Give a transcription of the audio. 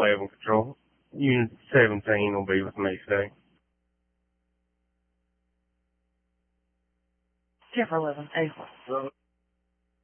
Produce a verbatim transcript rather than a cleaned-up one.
eleven Control. Unit seventeen will be with me today. ten for eleven, A.